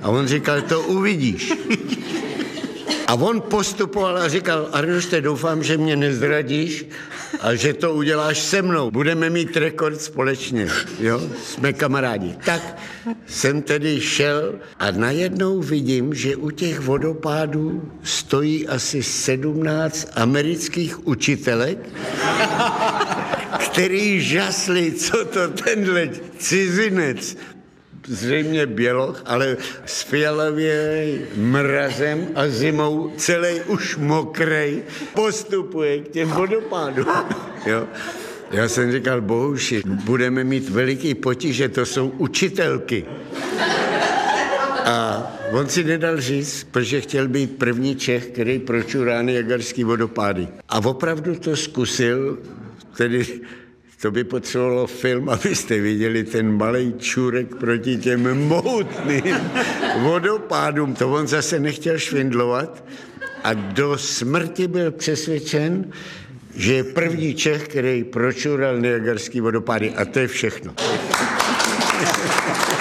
A on říkal, to uvidíš. A on postupoval a říkal, Arnošte, doufám, že mě nezradíš a že to uděláš se mnou. Budeme mít rekord společně, jo? Jsme kamarádi. Tak jsem tedy šel a najednou vidím, že u těch vodopádů stojí asi 17 amerických učitelek, který žasli, co to tenhle cizinec, zřejmě běloch, ale s fialovým mrazem a zimou celý už mokrej postupuje k těm vodopádům. Jo? Já jsem říkal, bohuši, budeme mít veliký potíže, to jsou učitelky. A on si nedal říct, protože chtěl být první Čech, který pročurá Niagarský vodopády. A opravdu to zkusil, tedy to by potřebovalo film, abyste viděli ten malej čurek proti těm mohutným vodopádům. To on zase nechtěl švindlovat a do smrti byl přesvědčen, že je první Čech, který pročural Niagarský vodopády. A to je všechno.